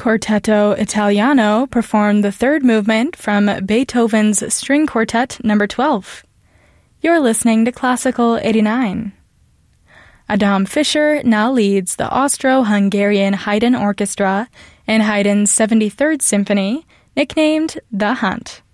Quartetto Italiano performed the third movement from Beethoven's String Quartet No. 12. You're listening to Classical 89. Adam Fischer now leads the Austro-Hungarian Haydn Orchestra in Haydn's 73rd Symphony, nicknamed The Hunt.